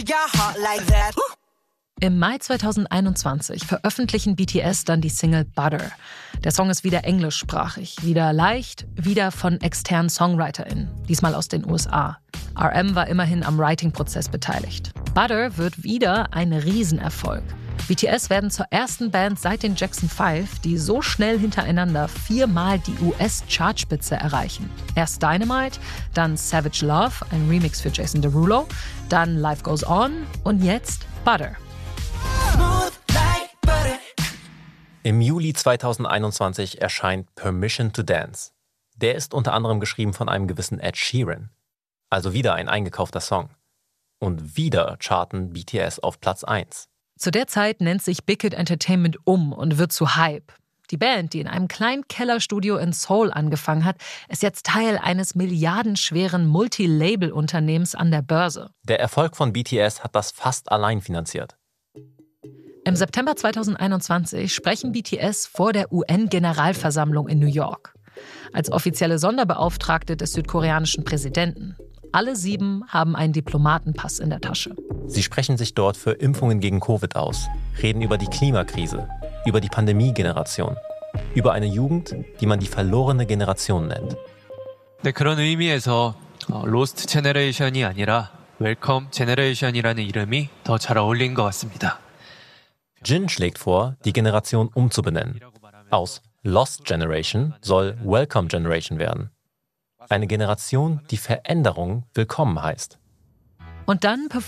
Im Mai 2021 veröffentlichen BTS dann die Single Butter. Der Song ist wieder englischsprachig, wieder leicht, wieder von externen SongwriterInnen, diesmal aus den USA. RM war immerhin am Writing-Prozess beteiligt. Butter wird wieder ein Riesenerfolg. BTS werden zur ersten Band seit den Jackson 5, die so schnell hintereinander 4-mal die US-Chartspitze erreichen. Erst Dynamite, dann Savage Love, ein Remix für Jason Derulo, dann Life Goes On und jetzt Butter. Im Juli 2021 erscheint Permission to Dance. Der ist unter anderem geschrieben von einem gewissen Ed Sheeran. Also wieder ein eingekaufter Song. Und wieder charten BTS auf Platz 1. Zu der Zeit nennt sich Big Hit Entertainment um und wird zu Hype. Die Band, die in einem kleinen Kellerstudio in Seoul angefangen hat, ist jetzt Teil eines milliardenschweren Multilabel-Unternehmens an der Börse. Der Erfolg von BTS hat das fast allein finanziert. Im September 2021 sprechen BTS vor der UN-Generalversammlung in New York. Als offizielle Sonderbeauftragte des südkoreanischen Präsidenten. Alle 7 haben einen Diplomatenpass in der Tasche. Sie sprechen sich dort für Impfungen gegen Covid aus, reden über die Klimakrise, über die Pandemie-Generation, über eine Jugend, die man die verlorene Generation nennt. 네, 그런 의미에서 로스트 제너레이션이 아니라 웰컴 제너레이션이라는 이름이 더 잘 어울린 것 같습니다. Jin schlägt vor, die Generation umzubenennen. Aus Lost Generation soll Welcome Generation werden. Eine Generation, die Veränderung willkommen heißt. Und dann